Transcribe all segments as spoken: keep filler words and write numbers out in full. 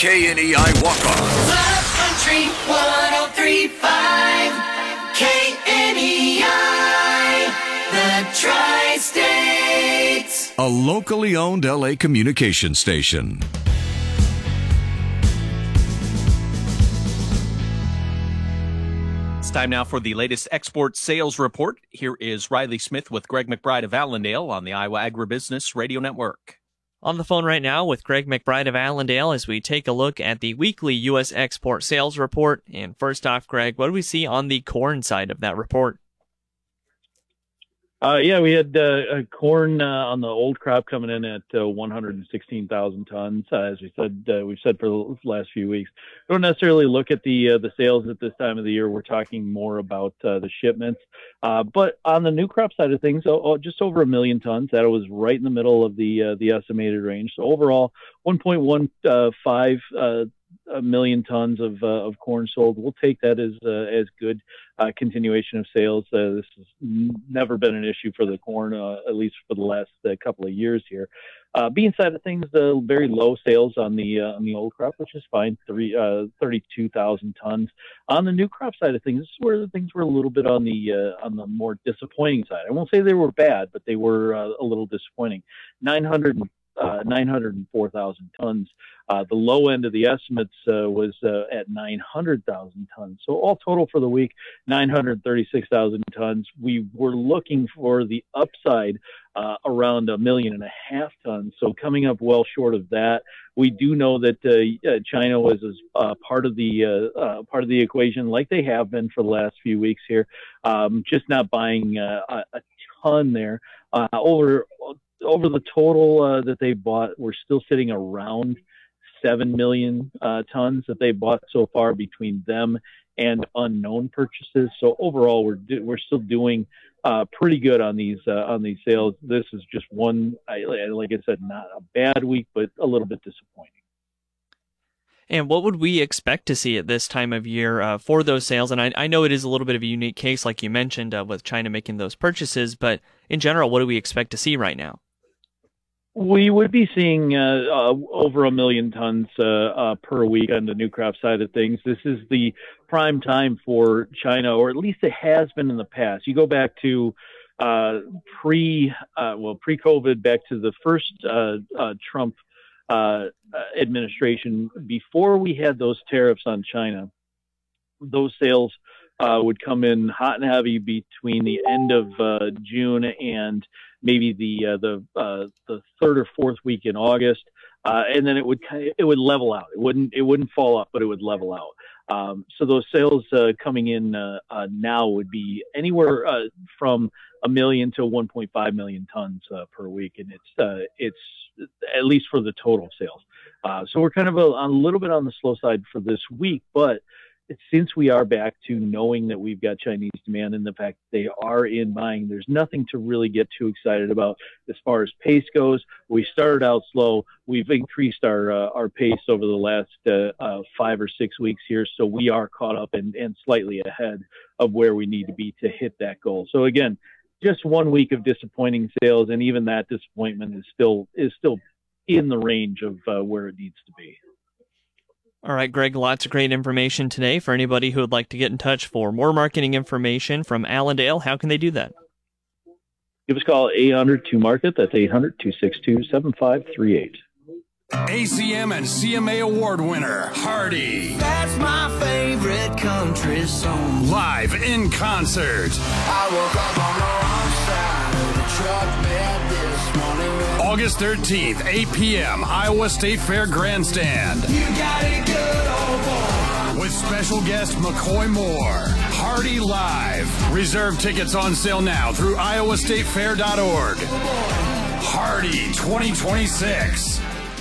K N E I Waukon. Love Country one oh three point five K N E I, the Tri-States. A locally owned L A communication station. It's time now for the latest export sales report. Here is Riley Smith with Greg McBride of Allendale on the Iowa Agribusiness Radio Network. On the phone right now with Greg McBride of Allendale as we take a look at the weekly U S export sales report. And first off, Greg, what do we see on the corn side of that report? Uh, yeah, we had uh, corn uh, on the old crop coming in at uh, one hundred sixteen thousand tons, uh, as we said. Uh, we've said for the last few weeks. We don't necessarily look at the uh, the sales at this time of the year. We're talking more about uh, the shipments. Uh, but on the new crop side of things, oh, oh, just over a million tons. That was right in the middle of the uh, the estimated range. So overall, one point one five uh, a million tons of uh, of corn sold. We'll take that as uh, as good uh, continuation of sales. Uh, this has never been an issue for the corn, uh, at least for the last uh, couple of years here. Uh, bean side of things, uh, very low sales on the uh, on the old crop, which is fine. Three uh, thirty-two thousand tons. On the new crop side of things, this is where the things were a little bit on the uh, on the more disappointing side. I won't say they were bad, but they were uh, a little disappointing. nine hundred Uh, nine hundred four thousand tons. Uh, the low end of the estimates uh, was uh, at nine hundred thousand tons. So all total for the week, nine hundred thirty-six thousand tons. We were looking for the upside uh, around a million and a half tons. So coming up well short of that. We do know that uh, China was uh, part of the uh, uh, part of the equation, like they have been for the last few weeks here. Um, just not buying uh, a, a ton there. Uh, over Over the total uh, that they bought, we're still sitting around seven million uh, tons that they bought so far between them and unknown purchases. So overall, we're do- we're still doing uh, pretty good on these uh, on these sales. This is just one, I, like I said, not a bad week, but a little bit disappointing. And what would we expect to see at this time of year uh, for those sales? And I, I know it is a little bit of a unique case, like you mentioned, uh, with China making those purchases. But in general, what do we expect to see right now? We would be seeing uh, uh, over a million tons uh, uh, per week on the new crop side of things. This is the prime time for China, or at least it has been in the past. You go back to uh, pre, uh, well, pre-COVID, back to the first uh, uh, Trump uh, administration. Before we had those tariffs on China, those sales uh, would come in hot and heavy between the end of uh, June and maybe the uh, the uh, the third or fourth week in August, uh, and then it would it would level out. It wouldn't it wouldn't fall up, but it would level out. Um, so those sales uh, coming in uh, uh, now would be anywhere uh, from a million to one point five million tons uh, per week, and it's uh, it's at least for the total sales. Uh, so we're kind of a, a little bit on the slow side for this week, but since we are back to knowing that we've got Chinese demand and the fact that they are in buying, there's nothing to really get too excited about as far as pace goes. We started out slow. We've increased our uh, our pace over the last uh, uh, five or six weeks here, so we are caught up and, and slightly ahead of where we need to be to hit that goal. So again, just one week of disappointing sales, and even that disappointment is still is still in the range of uh, where it needs to be. All right, Greg, lots of great information today. For anybody who would like to get in touch for more marketing information from Allendale, how can they do that? Give us a call at eight hundred two market. That's eight hundred two six two seven five three eight. A C M and C M A award winner, Hardy. That's my favorite country song. Live in concert. I woke up on the wrong side of the truck bed this morning. August thirteenth, eight p.m., Iowa State Fair Grandstand. You got it good, old boy. With special guest McCoy Moore. Hardy Live. Reserve tickets on sale now through iowa state fair dot org. Hardy twenty twenty-six.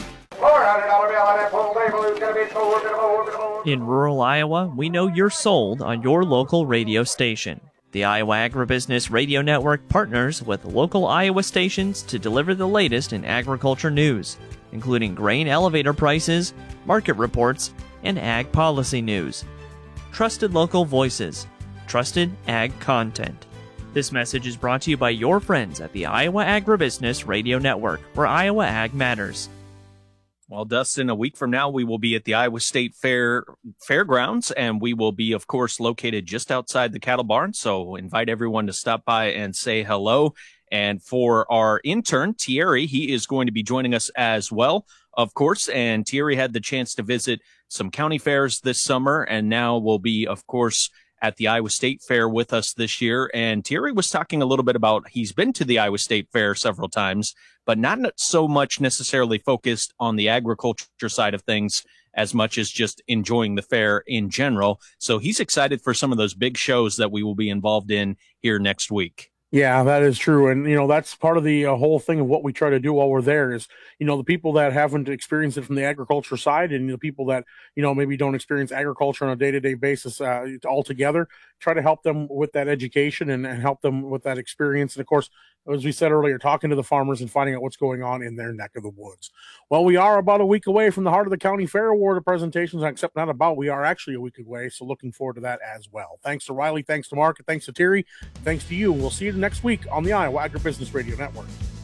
In rural Iowa, we know you're sold on your local radio station. The Iowa Agribusiness Radio Network partners with local Iowa stations to deliver the latest in agriculture news, including grain elevator prices, market reports, and ag policy news. Trusted local voices, trusted ag content. This message is brought to you by your friends at the Iowa Agribusiness Radio Network, where Iowa Ag matters. Well, Dustin, a week from now, we will be at the Iowa State Fair Fairgrounds, and we will be, of course, located just outside the cattle barn. So invite everyone to stop by and say hello. And for our intern, Thierry, he is going to be joining us as well, of course. And Thierry had the chance to visit some county fairs this summer, and now will be, of course, at the Iowa State Fair with us this year. And Thierry was talking a little bit about he's been to the Iowa State Fair several times, but not so much necessarily focused on the agriculture side of things as much as just enjoying the fair in general. So he's excited for some of those big shows that we will be involved in here next week. Yeah, that is true. And, you know, that's part of the uh, whole thing of what we try to do while we're there is, you know, the people that haven't experienced it from the agriculture side and the people that, you know, maybe don't experience agriculture on a day-to-day basis uh, altogether, try to help them with that education and, and help them with that experience. And, of course, as we said earlier, talking to the farmers and finding out what's going on in their neck of the woods. Well, we are about a week away from the Heart of the County Fair Award presentations, except not about. We are actually a week away, so looking forward to that as well. Thanks to Riley, thanks to Mark, thanks to Thierry, thanks to you. We'll see you next week on the Iowa Agribusiness Radio Network.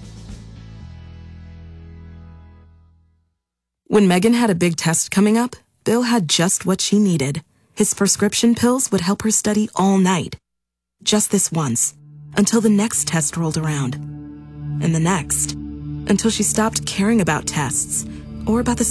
When Megan had a big test coming up, Bill had just what she needed. His prescription pills would help her study all night. Just this once. Until the next test rolled around. And the next. Until she stopped caring about tests or about the